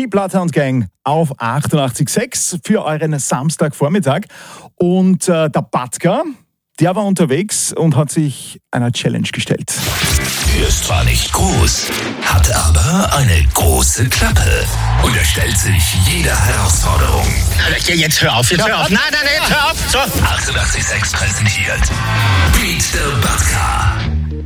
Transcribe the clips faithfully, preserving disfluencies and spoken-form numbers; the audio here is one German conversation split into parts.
Bloodhound Gang auf achtundachtzig Komma sechs für euren Samstagvormittag. Und äh, der Batka, der war unterwegs und hat sich einer Challenge gestellt. Er ist zwar nicht groß, hat aber eine große Klappe und er stellt sich jeder Herausforderung. Jetzt hör auf, jetzt hör auf. Nein, nein, nein, jetzt hör auf. So. achtundachtzig Komma sechs präsentiert Beat the Batka.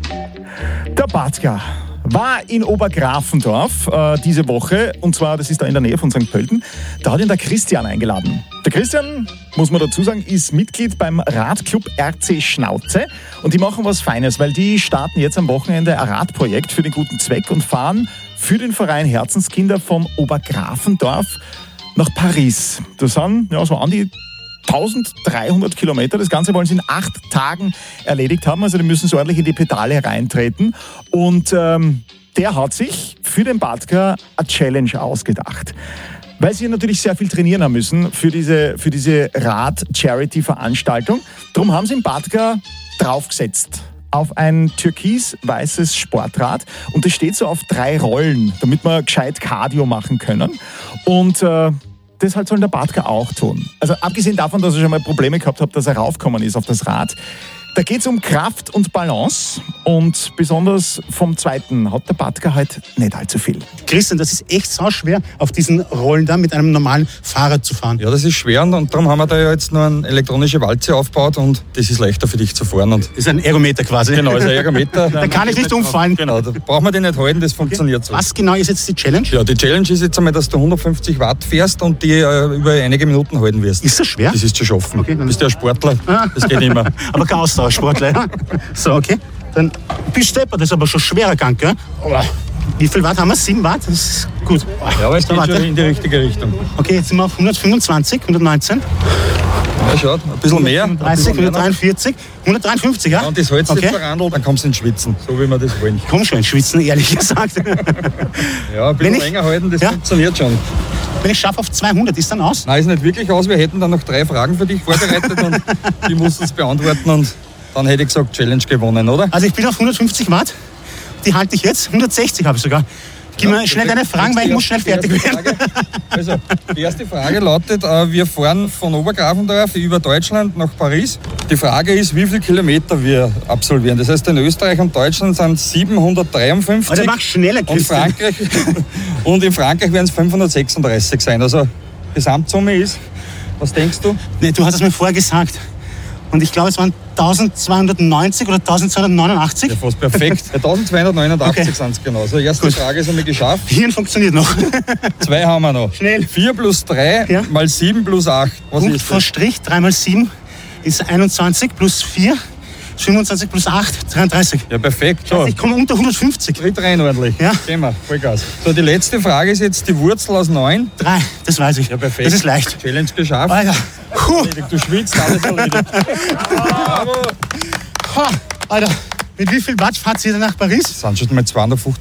Der Batka war in Obergrafendorf äh, diese Woche, und zwar, das ist da in der Nähe von Sankt Pölten. Da hat ihn der Christian eingeladen. Der Christian, muss man dazu sagen, ist Mitglied beim Radclub R C Schnauze und die machen was Feines, weil die starten jetzt am Wochenende ein Radprojekt für den guten Zweck und fahren für den Verein Herzenskinder von Obergrafendorf nach Paris. Das sind ja so an die eintausenddreihundert Kilometer. Das Ganze wollen sie in acht Tagen erledigt haben. Also die müssen so ordentlich in die Pedale reintreten. Und ähm, der hat sich für den Batka eine Challenge ausgedacht. Weil sie natürlich sehr viel trainieren haben müssen für diese, für diese Rad-Charity-Veranstaltung. Darum haben sie den Batka draufgesetzt auf ein türkis-weißes Sportrad. Und das steht so auf drei Rollen, damit wir gescheit Cardio machen können. Und äh, das halt soll der Batka auch tun. Also abgesehen davon, dass er schon mal Probleme gehabt hat, dass er raufgekommen ist auf das Rad. Da geht es um Kraft und Balance und besonders vom Zweiten hat der Batka halt nicht allzu viel. Christian, das ist echt sau schwer, auf diesen Rollen da mit einem normalen Fahrrad zu fahren. Ja, das ist schwer und darum haben wir da ja jetzt nur eine elektronische Walze aufgebaut und das ist leichter für dich zu fahren. Und das ist ein Ergometer quasi. Genau, ist ein Ergometer. Da kann ich nicht umfallen. Genau, da braucht man den nicht halten, das funktioniert so. Was genau ist jetzt die Challenge? Ja, die Challenge ist jetzt einmal, dass du hundertfünfzig Watt fährst und die äh, über einige Minuten halten wirst. Ist das schwer? Das ist zu schaffen. Okay, du bist ja ein Sportler, das geht immer. Aber kein Ausdauersportler. So, okay. Dann bist du deppert, das ist aber schon ein schwerer Gang, gell? Wie viel Watt haben wir? sieben Watt? Das ist gut. Ja, aber es geht schon in die richtige Richtung. Okay, jetzt sind wir auf hundertfünfundzwanzig, hundertneunzehn. Ja, schaut, ein bisschen mehr. hundertdreißig, hundertdreiundvierzig, hundertdreiundfünfzig, ja? Ja, und das hältst du okay. jetzt verrandelt, dann kommst du ins Schwitzen, so wie wir das wollen. Ich komm schon ins Schwitzen, ehrlich gesagt. Ja, ein bisschen ich, länger halten, das ja? funktioniert schon. Wenn ich schaffe auf zweihundert, ist dann aus? Nein, ist nicht wirklich aus. Wir hätten dann noch drei Fragen für dich vorbereitet und die musst du beantworten und dann hätte ich gesagt, Challenge gewonnen, oder? Also ich bin auf hundertfünfzig Watt, die halte ich jetzt, hundertsechzig habe ich sogar. Gib ja, mir schnell deine Fragen, weil ich muss schnell fertig werden. Also, die erste Frage lautet, äh, wir fahren von Obergrafendorf über Deutschland nach Paris. Die Frage ist, wie viele Kilometer wir absolvieren. Das heißt, in Österreich und Deutschland sind es siebenhundertdreiundfünfzig. Also mach schneller, Christian. Und, Frankreich, und in Frankreich werden es fünfhundertsechsunddreißig sein. Also, Gesamtsumme ist, was denkst du? Nee, du hast es mir vorher gesagt. Und ich glaube, es waren eintausendzweihundertneunzig oder eintausendzweihundertneunundachtzig. Ja, fast perfekt. eintausendzweihundertneunundachtzig okay. sind es genau. Also, erste Gut. Frage ist einmal geschafft. Hirn funktioniert noch. Zwei haben wir noch. Schnell. vier plus drei ja. mal sieben plus acht. Was Punkt ist das? vor Strich, drei mal sieben ist einundzwanzig plus vier. fünfundzwanzig plus acht, dreiunddreißig. Ja, perfekt. So. Ich komme unter hundertfünfzig. Tritt rein ordentlich. Ja. Gehen wir, Vollgas. So, die letzte Frage ist jetzt die Wurzel aus neun. Drei, das weiß ich. Ja, perfekt. Das ist leicht. Challenge geschafft. Alter. Puh. Du schwitzt, alles erledigt. Bravo. Alter, mit wie viel Watt fahrt ihr nach Paris? Das sind schon mal zweihundertfünfzig